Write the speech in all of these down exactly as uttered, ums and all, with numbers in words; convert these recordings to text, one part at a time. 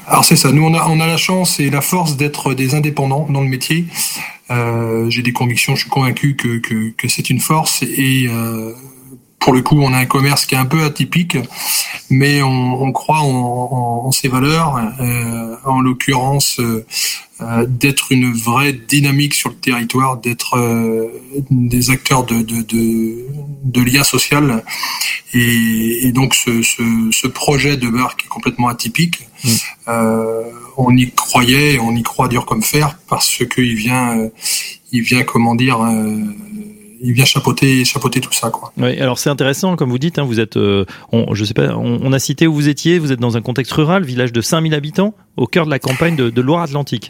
Alors c'est ça, nous on a, on a la chance et la force d'être des indépendants dans le métier. Euh, j'ai des convictions, je suis convaincu que, que, que c'est une force et euh, pour le coup on a un commerce qui est un peu atypique, mais on, on croit en, en, en ses valeurs, euh, en l'occurrence euh, d'être une vraie dynamique sur le territoire, d'être euh, des acteurs de, de, de, de lien social. Et, et donc ce, ce, ce projet de bar qui est complètement atypique, mmh. euh, on y croyait, on y croit dur comme fer parce que il vient, euh, il vient comment dire, euh, il vient chapeauter, chapeauter tout ça, quoi. Oui, alors c'est intéressant, comme vous dites, hein, vous êtes, euh, on, je sais pas, on, on a cité où vous étiez, vous êtes dans un contexte rural, village de cinq mille habitants, au cœur de la campagne de, de Loire-Atlantique.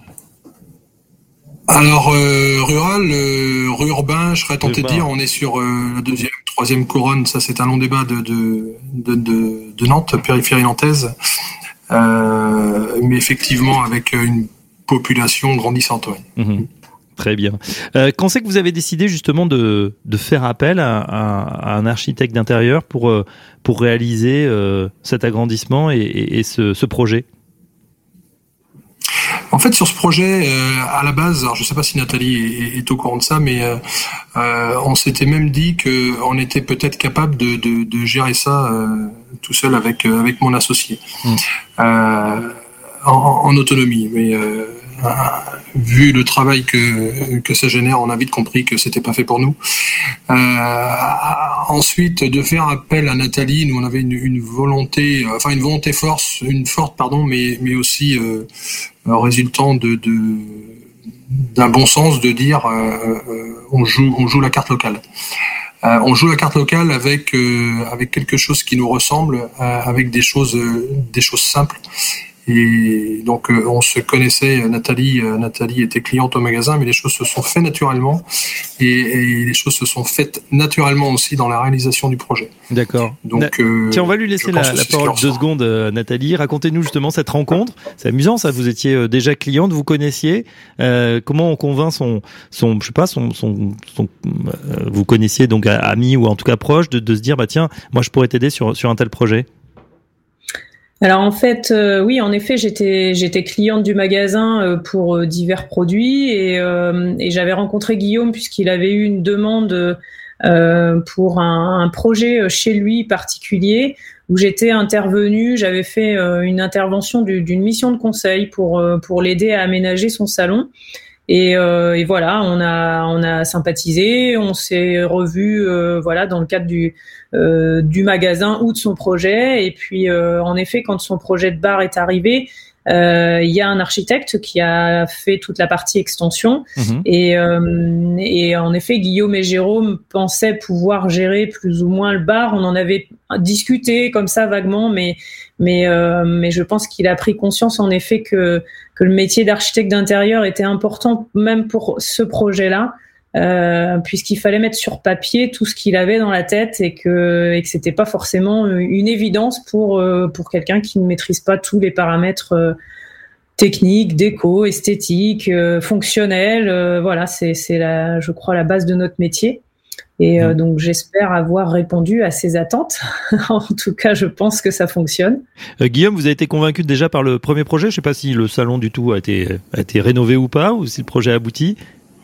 Alors euh, rural, euh, urbain, je serais tenté de dire, on est sur euh, la deuxième, troisième couronne. Ça, c'est un long débat de de de, de, de Nantes, périphérie nantaise, euh, mais effectivement avec une population grandissante. Ouais. Mmh. Très bien. Euh, quand c'est que vous avez décidé justement de de faire appel à, à, à un architecte d'intérieur pour pour réaliser euh, cet agrandissement et, et, et ce, ce projet? En fait, sur ce projet, euh, à la base, alors je ne sais pas si Nathalie est, est au courant de ça, mais euh, euh, on s'était même dit qu'on était peut-être capable de, de, de gérer ça euh, tout seul avec euh, avec mon associé, mmh. euh, en, en autonomie. Mais euh, euh, vu le travail que que ça génère, on a vite compris que c'était pas fait pour nous. Euh, ensuite, de faire appel à Nathalie, nous on avait une, une volonté, enfin une volonté force, une forte pardon, mais mais aussi euh, résultant de, de d'un bon sens de dire euh, on joue on joue la carte locale. Euh, on joue la carte locale avec euh, avec quelque chose qui nous ressemble, euh, avec des choses euh, des choses simples. Et donc euh, on se connaissait, Nathalie euh, Nathalie était cliente au magasin, mais les choses se sont faites naturellement et, et les choses se sont faites naturellement aussi dans la réalisation du projet. D'accord. Donc euh, tiens, on va lui laisser la, la parole deux secondes, euh, Nathalie. Racontez-nous justement cette rencontre. C'est amusant, ça. Vous étiez déjà cliente, vous connaissiez. Euh, comment on convainc son son je sais pas son son, son euh, vous connaissiez donc ami ou en tout cas proche de de se dire bah tiens, moi je pourrais t'aider sur sur un tel projet. Alors en fait, euh, oui, en effet, j'étais j'étais cliente du magasin euh, pour euh, divers produits et, euh, et j'avais rencontré Guillaume puisqu'il avait eu une demande euh, pour un, un projet chez lui particulier où j'étais intervenue. J'avais fait euh, une intervention du, d'une mission de conseil pour euh, pour l'aider à aménager son salon. Et, euh, et voilà, on a on a sympathisé, on s'est revus euh, voilà dans le cadre du euh, du magasin ou de son projet. Et puis euh, en effet, quand son projet de bar est arrivé, euh, il y a un architecte qui a fait toute la partie extension. Mmh. Et euh, et en effet, Guillaume et Jérôme pensaient pouvoir gérer plus ou moins le bar. On en avait discuté comme ça vaguement, mais mais euh, mais je pense qu'il a pris conscience en effet que que le métier d'architecte d'intérieur était important même pour ce projet-là, euh, puisqu'il fallait mettre sur papier tout ce qu'il avait dans la tête et que et que c'était pas forcément une évidence pour euh, pour quelqu'un qui ne maîtrise pas tous les paramètres euh, techniques, déco, esthétiques, euh, fonctionnels. Euh, voilà, c'est c'est la je crois la base de notre métier. Et euh, donc j'espère avoir répondu à ses attentes. En tout cas, je pense que ça fonctionne. Euh, Guillaume, vous avez été convaincu déjà par le premier projet. Je ne sais pas si le salon du tout a été a été rénové ou pas, ou si le projet aboutit.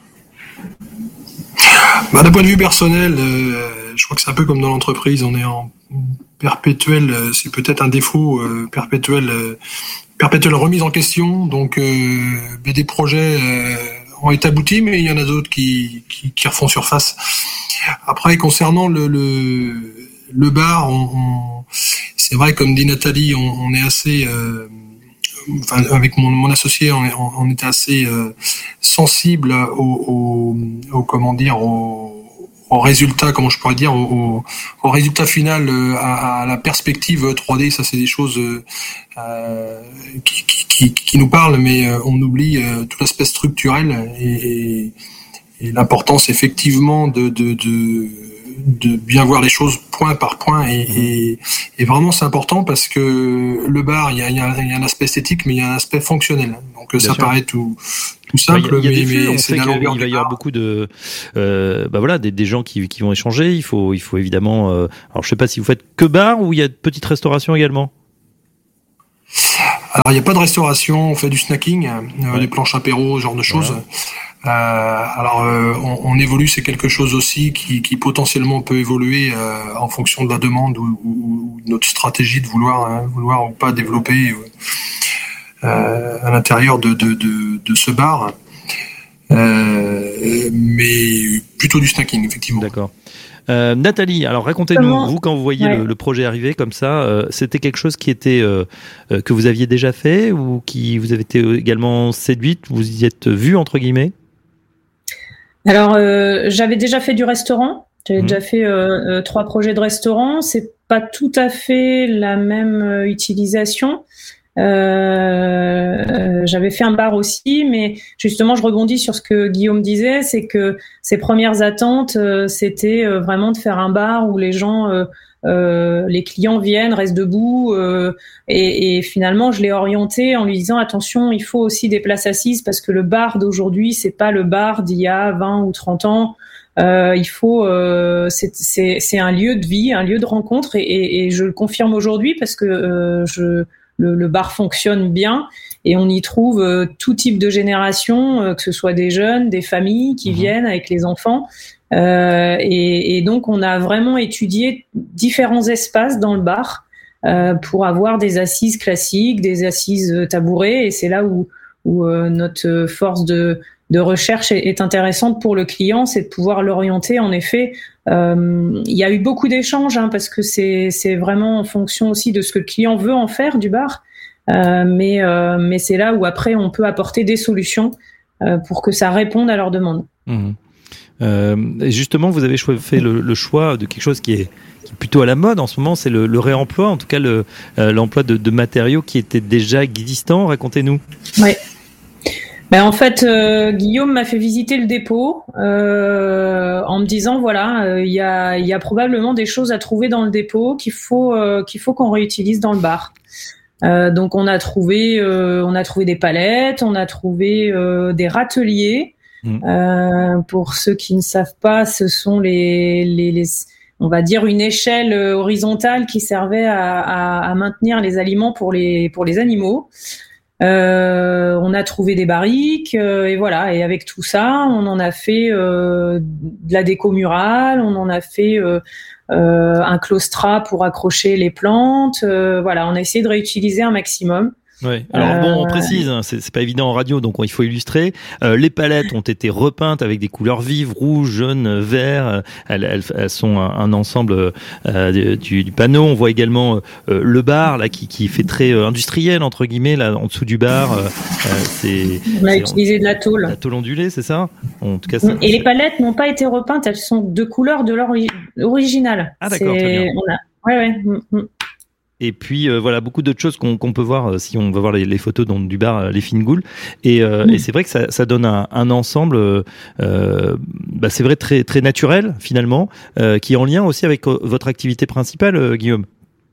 Bah, d'un point de vue personnel, euh, je crois que c'est un peu comme dans l'entreprise. On est en perpétuel, euh, c'est peut-être un défaut euh, perpétuel, euh, perpétuelle remise en question. Donc euh, des projets euh, ont été aboutis, mais il y en a d'autres qui qui, qui refont surface. Après, concernant le le, le bar, on, on, c'est vrai, comme dit Nathalie, on, on est assez, euh, enfin, avec mon, mon associé, on, on était assez euh, sensible au, au, au, comment dire, au, au résultat, comment je pourrais dire, au, au résultat final, à, à la perspective trois D. Ça, c'est des choses euh, qui, qui, qui nous parlent, mais on oublie tout l'aspect structurel et, et Et l'importance effectivement de, de, de, de bien voir les choses point par point et, et, et vraiment c'est important parce que le bar, il y a, il y a, il y a un aspect esthétique mais il y a un aspect fonctionnel. Donc bien ça sûr. Paraît tout, tout simple, bah, il y a, il y a mais, des flux, mais on c'est sait la longueur qu'il va y bar. avoir beaucoup de, euh, bah voilà, des, des gens qui, qui vont échanger. Il faut, il faut évidemment. Euh, alors je sais pas si vous faites que bar ou il y a de petites restaurations également. Alors, il n'y a pas de restauration, on fait du snacking, euh, ouais. des planches apéro, ce genre de choses. Voilà. Euh, alors, euh, on, on évolue, c'est quelque chose aussi qui, qui potentiellement peut évoluer euh, en fonction de la demande ou, ou, ou de notre stratégie de vouloir, hein, vouloir ou pas développer euh, à l'intérieur de, de, de, de ce bar. Euh, mais plutôt du snacking, effectivement. D'accord. Euh, Nathalie, alors racontez-nous, Comment vous, quand vous voyez ouais. le, le projet arriver comme ça, euh, c'était quelque chose qui était euh, euh, que vous aviez déjà fait ou qui vous avez été également séduite, vous y êtes vue, entre guillemets? Alors, euh, j'avais déjà fait du restaurant, j'avais mmh. déjà fait euh, euh, trois projets de restaurant, c'est pas tout à fait la même euh, utilisation. Euh, euh, j'avais fait un bar aussi, mais justement, je rebondis sur ce que Guillaume disait, c'est que ses premières attentes, euh, c'était euh, vraiment de faire un bar où les gens, euh, euh, les clients viennent, restent debout, euh, et, et finalement, je l'ai orienté en lui disant attention, il faut aussi des places assises parce que le bar d'aujourd'hui, c'est pas le bar d'il y a vingt ou trente ans. Euh, il faut, euh, c'est, c'est, c'est un lieu de vie, un lieu de rencontre, et, et, et je le confirme aujourd'hui parce que euh, je Le, le bar fonctionne bien et on y trouve euh, tout type de génération, euh, que ce soit des jeunes, des familles qui mmh. viennent avec les enfants. Euh, et, et donc, on a vraiment étudié différents espaces dans le bar euh, pour avoir des assises classiques, des assises tabourées. Et c'est là où, où euh, notre force de, de recherche est, est intéressante pour le client, c'est de pouvoir l'orienter. En effet, euh, il y a eu beaucoup d'échanges hein, parce que c'est, c'est vraiment en fonction aussi de ce que le client veut en faire du bar. Euh, mais, euh, mais c'est là où après on peut apporter des solutions euh, pour que ça réponde à leurs demandes. Mmh. Euh, et justement, vous avez fait le, le choix de quelque chose qui est, qui est plutôt à la mode en ce moment, c'est le, le réemploi, en tout cas le, euh, l'emploi de, de matériaux qui étaient déjà existants. Racontez-nous. Oui. Ben en fait, euh, Guillaume m'a fait visiter le dépôt euh, en me disant voilà, il euh, y a, il y a probablement des choses à trouver dans le dépôt qu'il faut, euh, qu'il faut qu'on réutilise dans le bar. Euh, donc on a trouvé, euh, on a trouvé des palettes, on a trouvé euh, des râteliers. Mmh. Euh, pour ceux qui ne savent pas, ce sont les, les, les, on va dire une échelle horizontale qui servait à, à, à maintenir les aliments pour les, pour les animaux. Euh, on a trouvé des barriques euh, et voilà. Et avec tout ça, on en a fait euh, de la déco murale, on en a fait euh, euh, un claustrat pour accrocher les plantes. Euh, voilà, on a essayé de réutiliser un maximum. Oui. Alors bon, on précise, hein, c'est, c'est pas évident en radio, donc il faut illustrer. Euh, les palettes ont été repeintes avec des couleurs vives, rouge, jaune, vert. Elles, elles, elles sont un, un ensemble euh, du, du panneau. On voit également euh, le bar là qui, qui fait très euh, industriel entre guillemets là en dessous du bar. Euh, c'est, on a c'est, utilisé de la tôle. La tôle ondulée, c'est ça. En tout cas. Ça, Et les palettes n'ont pas été repeintes, elles sont de couleur de leur originale. Ah d'accord, c'est... très bien. On a... Ouais ouais. Mm-hmm. Et puis euh, voilà, beaucoup d'autres choses qu'on, qu'on peut voir euh, si on va voir les, les photos donc, du bar euh, Les Fines Goules. Et, euh, mmh. et c'est vrai que ça, ça donne un, un ensemble, euh, bah, c'est vrai très très naturel finalement, euh, qui est en lien aussi avec euh, votre activité principale, euh, Guillaume.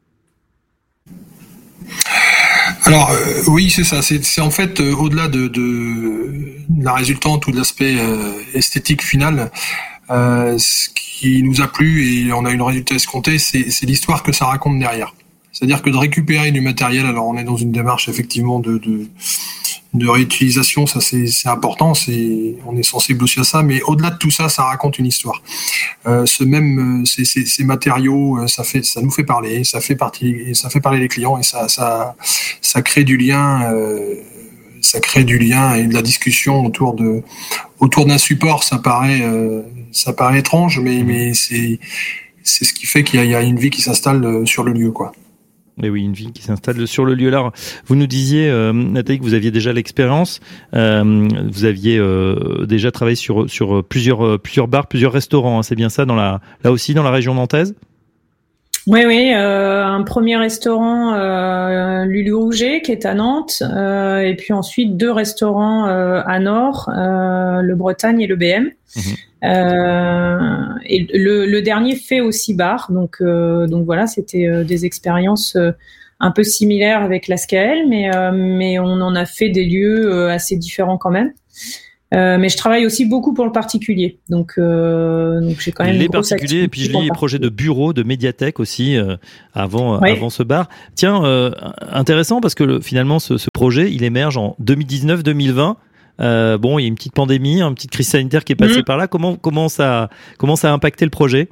Alors euh, oui, c'est ça. C'est, c'est en fait euh, au-delà de, de, de la résultante ou de l'aspect euh, esthétique final. Euh, ce qui nous a plu et on a eu le résultat escompté, c'est, c'est l'histoire que ça raconte derrière. C'est-à-dire que de récupérer du matériel, alors on est dans une démarche effectivement de de, de réutilisation, ça c'est, c'est important, c'est on est sensible aussi à ça, mais au-delà de tout ça, ça raconte une histoire. Euh, ce même ces, ces, ces matériaux, ça fait ça nous fait parler, ça fait partie, ça fait parler les clients et ça ça ça crée du lien. Euh, ça crée du lien et de la discussion autour de autour d'un support. Ça paraît euh, ça paraît étrange, mais mais c'est c'est ce qui fait qu'il y a, il y a une vie qui s'installe sur le lieu, quoi. Et oui, une vie qui s'installe sur le lieu. Alors, vous nous disiez, euh, Nathalie, que vous aviez déjà l'expérience. Euh, vous aviez euh, déjà travaillé sur sur plusieurs euh, plusieurs bars, plusieurs restaurants. Hein, c'est bien ça, dans la là aussi dans la région nantaise. Oui, oui, euh, un premier restaurant euh, Lulu Rouget qui est à Nantes, euh, et puis ensuite deux restaurants euh, à Nord, euh, le Bretagne et le B M. Mmh. Euh, et le, le dernier fait aussi bar, donc euh, donc voilà, c'était euh, des expériences euh, un peu similaires avec l'A S C A L, mais euh, mais on en a fait des lieux euh, assez différents quand même. Euh, mais je travaille aussi beaucoup pour le particulier, donc, euh, donc j'ai quand même les une grosse particuliers et puis je lis les projets de bureau, de médiathèque aussi euh, avant oui. avant ce bar. Tiens, euh, intéressant parce que le, finalement ce, ce projet il émerge en deux mille dix-neuf deux mille vingt. Euh, bon, il y a une petite pandémie, une petite crise sanitaire qui est passée mmh. par là. Comment comment ça comment ça a impacté le projet?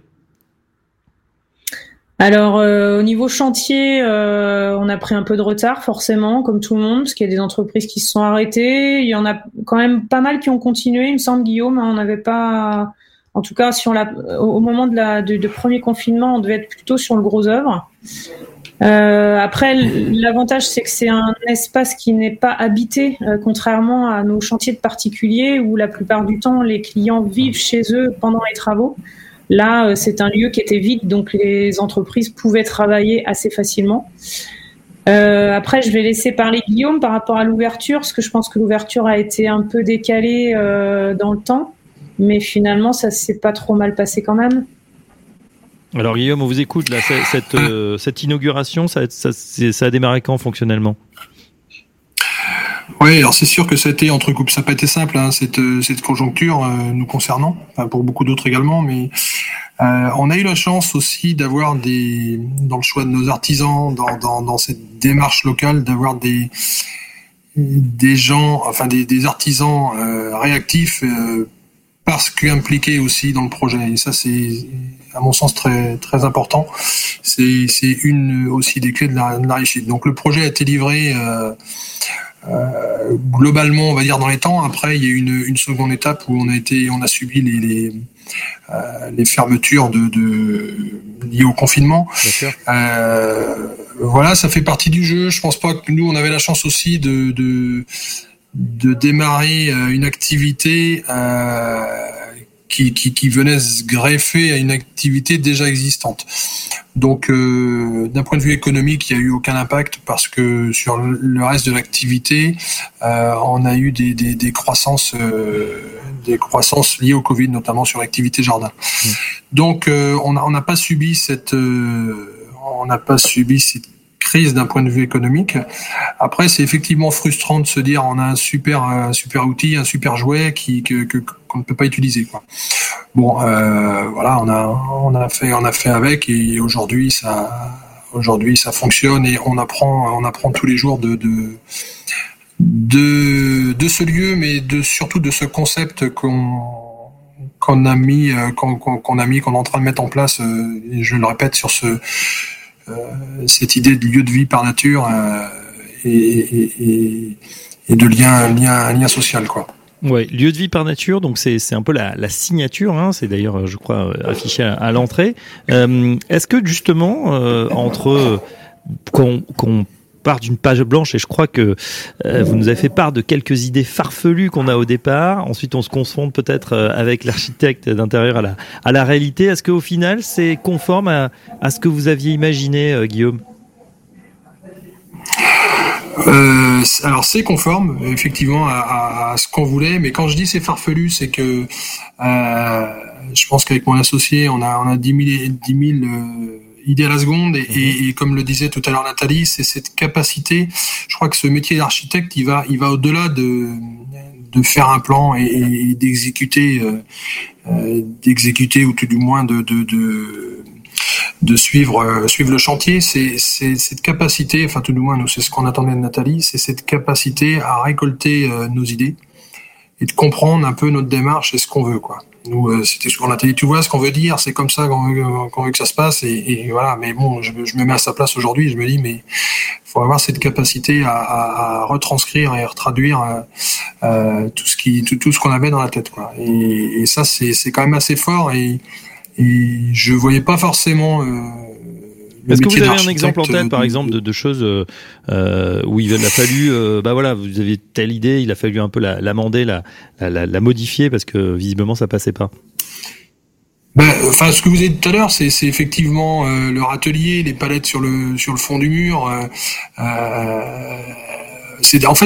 Alors euh, au niveau chantier, euh, on a pris un peu de retard forcément, comme tout le monde, parce qu'il y a des entreprises qui se sont arrêtées. Il y en a quand même pas mal qui ont continué, il me semble, Guillaume. Hein, on n'avait pas, en tout cas, si on l'a, au moment de la de, de premier confinement, on devait être plutôt sur le gros œuvre. Euh, après, l'avantage, c'est que c'est un espace qui n'est pas habité, euh, contrairement à nos chantiers de particuliers où la plupart du temps les clients vivent chez eux pendant les travaux. Là, c'est un lieu qui était vide, donc les entreprises pouvaient travailler assez facilement. Euh, après, je vais laisser parler Guillaume par rapport à l'ouverture, parce que je pense que l'ouverture a été un peu décalée euh, dans le temps, mais finalement, ça s'est pas trop mal passé quand même. Alors Guillaume, on vous écoute là. Cette, euh, cette inauguration, ça, ça, ça a démarré quand fonctionnellement ? Oui, alors c'est sûr que ça a été entrecoupe, ça n'a pas été simple, hein, cette, cette conjoncture euh, nous concernant, enfin pour beaucoup d'autres également, mais euh, on a eu la chance aussi d'avoir des, dans le choix de nos artisans, dans, dans, dans cette démarche locale, d'avoir des, des gens, enfin des, des artisans euh, réactifs, euh, parce qu'impliqués aussi dans le projet. Et ça, c'est à mon sens très très important. C'est c'est une aussi des clés de la, de la réussite. Donc le projet a été livré. Euh, Euh, globalement, on va dire dans les temps. Après, il y a eu une, une seconde étape où on a été, on a subi les les, euh, les fermetures de, de liées au confinement. Euh, voilà, ça fait partie du jeu. Je pense pas que nous, on avait la chance aussi de de, de démarrer une activité euh, qui, qui qui venait se greffer à une activité déjà existante. Donc, euh, d'un point de vue économique, il n'y a eu aucun impact parce que sur le reste de l'activité, euh, on a eu des, des, des croissances, euh, des croissances liées au Covid, notamment sur l'activité jardin. Mmh. Donc, euh, on n'a on n'a pas subi cette, euh, on n'a pas subi cette crise d'un point de vue économique. Après, c'est effectivement frustrant de se dire on a un super, un super outil, un super jouet qui que, que qu'on ne peut pas utiliser, quoi. Bon, euh, voilà, on a on a fait on a fait avec et aujourd'hui ça aujourd'hui ça fonctionne et on apprend on apprend tous les jours de de de, de ce lieu, mais de surtout de ce concept qu'on qu'on a mis qu'on, qu'on a mis qu'on est en train de mettre en place. Et je le répète sur ce euh, cette idée de lieu de vie par nature euh, et, et, et, et de lien lien lien social, quoi. Ouais, lieu de vie par nature, donc c'est c'est un peu la, la signature, hein, c'est d'ailleurs, je crois, affiché à, à l'entrée. Euh, est-ce que justement, euh, entre euh, qu'on, qu'on part d'une page blanche, et je crois que euh, vous nous avez fait part de quelques idées farfelues qu'on a au départ, ensuite on se confronte peut-être avec l'architecte d'intérieur à la à la réalité. Est-ce qu'au final, c'est conforme à à ce que vous aviez imaginé, euh, Guillaume ? Euh, alors c'est conforme effectivement à, à, à ce qu'on voulait, mais quand je dis c'est farfelu, c'est que euh, je pense qu'avec mon associé, on a on a dix mille euh, idées à la seconde et, mmh. et, et comme le disait tout à l'heure Nathalie, c'est cette capacité. Je crois que ce métier d'architecte, il va il va au-delà de de faire un plan et, et d'exécuter euh, euh, d'exécuter ou tout du moins de de, de de suivre euh, suivre le chantier. C'est c'est cette capacité, enfin tout du moins nous c'est ce qu'on attendait de Nathalie, c'est cette capacité à récolter euh, nos idées et de comprendre un peu notre démarche et ce qu'on veut, quoi. Nous euh, c'était souvent Nathalie, tu vois ce qu'on veut dire, c'est comme ça qu'on veut, qu'on veut que ça se passe et, et voilà. Mais bon, je, je me mets à sa place aujourd'hui, je me dis mais faut avoir cette capacité à, à, à retranscrire et à retraduire euh, euh, tout ce qui tout, tout ce qu'on avait dans la tête, quoi. Et, et ça c'est c'est quand même assez fort et Et je voyais pas forcément. Euh, Est-ce que vous avez un exemple en tête, par exemple, de, de choses euh, où il a fallu, euh, bah voilà, vous avez telle idée, il a fallu un peu la, l'amender, la, la, la modifier parce que visiblement ça passait pas. Ben, enfin, ce que vous avez dit tout à l'heure, c'est, c'est effectivement euh, leur atelier, les palettes sur le sur le fond du mur. Euh, euh, c'est en fait